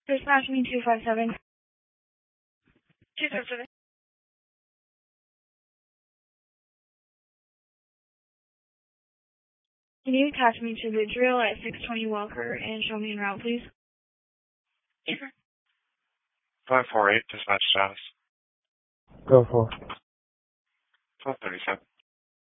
Dispatch me 257. 257. Can you attach me to the drill at 620 Walker and show me en route, please? Sure. 548, dispatch status. Go for 1237.